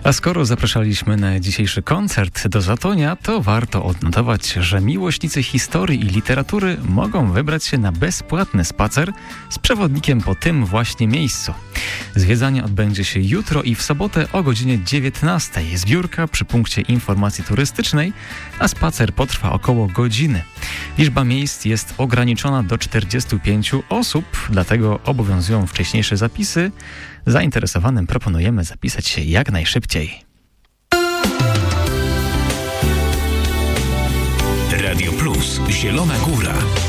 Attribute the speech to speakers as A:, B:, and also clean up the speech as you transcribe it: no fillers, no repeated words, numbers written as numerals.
A: A skoro zapraszaliśmy na dzisiejszy koncert do Zatonia, to warto odnotować, że miłośnicy historii i literatury mogą wybrać się na bezpłatny spacer z przewodnikiem po tym właśnie miejscu. Zwiedzanie odbędzie się jutro i w sobotę o godzinie 19:00. Zbiórka przy punkcie informacji turystycznej, a spacer potrwa około godziny. Liczba miejsc jest ograniczona do 45 osób, dlatego obowiązują wcześniejsze zapisy. Zainteresowanym proponujemy zapisać się jak najszybciej.
B: Radio Plus, Zielona Góra.